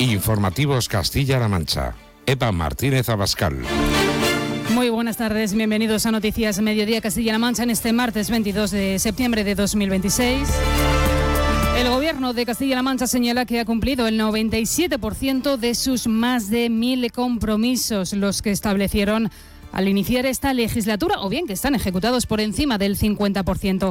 Informativos Castilla-La Mancha. Eva Martínez Abascal. Muy buenas tardes, bienvenidos a Noticias Mediodía Castilla-La Mancha en este martes 22 de septiembre de 2026. El Gobierno de Castilla-La Mancha señala que ha cumplido el 97% de sus más de 1.000 compromisos, los que establecieron al iniciar esta legislatura, o bien que están ejecutados por encima del 50%.